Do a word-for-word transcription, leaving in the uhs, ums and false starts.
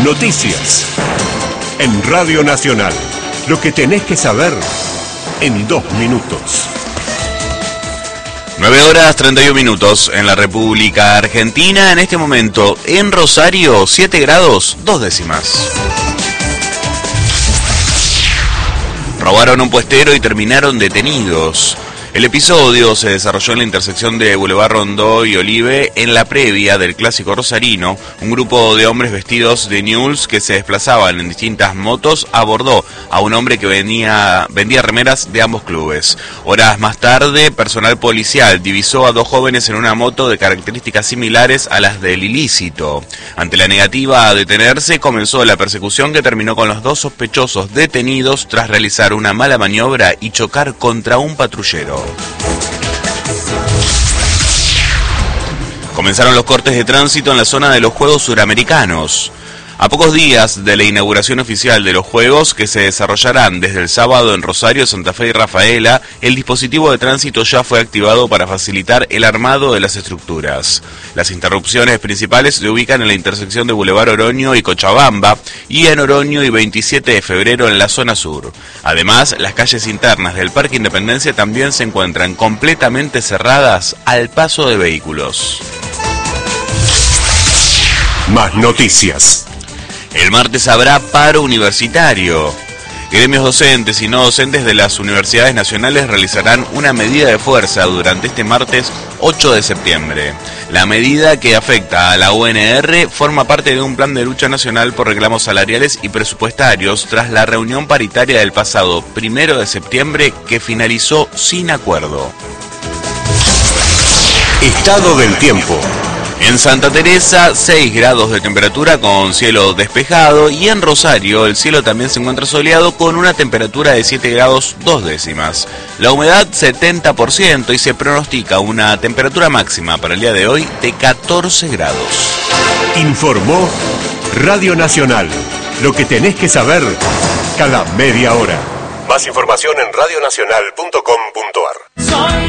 noticias. En Radio Nacional, lo que tenés que saber en dos minutos. nueve horas treinta y un minutos en la República Argentina. En este momento, en Rosario, siete grados, dos décimas. Robaron un puestero y terminaron detenidos. El episodio se desarrolló en la intersección de Boulevard Rondó y Olive en la previa del clásico rosarino. Un grupo de hombres vestidos de Newell's que se desplazaban en distintas motos abordó a un hombre que venía, vendía remeras de ambos clubes. Horas más tarde, personal policial divisó a dos jóvenes en una moto de características similares a las del ilícito. Ante la negativa a detenerse, comenzó la persecución que terminó con los dos sospechosos detenidos tras realizar una mala maniobra y chocar contra un patrullero. Comenzaron los cortes de tránsito en la zona de los Juegos Suramericanos. A pocos días de la inauguración oficial de los Juegos, que se desarrollarán desde el sábado en Rosario, Santa Fe y Rafaela, el dispositivo de tránsito ya fue activado para facilitar el armado de las estructuras. Las interrupciones principales se ubican en la intersección de Boulevard Oroño y Cochabamba y en Oroño y veintisiete de febrero en la zona sur. Además, las calles internas del Parque Independencia también se encuentran completamente cerradas al paso de vehículos. Más noticias. El martes habrá paro universitario. Gremios docentes y no docentes de las universidades nacionales realizarán una medida de fuerza durante este martes ocho de septiembre. La medida, que afecta a la U N R, forma parte de un plan de lucha nacional por reclamos salariales y presupuestarios tras la reunión paritaria del pasado primero de septiembre que finalizó sin acuerdo. Estado del tiempo. En Santa Teresa, seis grados de temperatura con cielo despejado, y en Rosario el cielo también se encuentra soleado con una temperatura de siete grados dos décimas. La humedad setenta por ciento y se pronostica una temperatura máxima para el día de hoy de catorce grados. Informó Radio Nacional. Lo que tenés que saber cada media hora. Más información en radio nacional punto com punto ar.